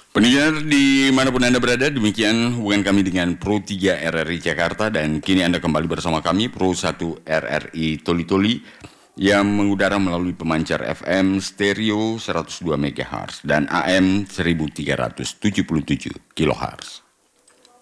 Pendengar dimanapun Anda berada, demikian hubungan kami dengan Pro 3 RRI Jakarta dan kini Anda kembali bersama kami Pro 1 RRI Toli-Toli yang mengudara melalui pemancar FM stereo 102 MHz dan AM 1377 kHz.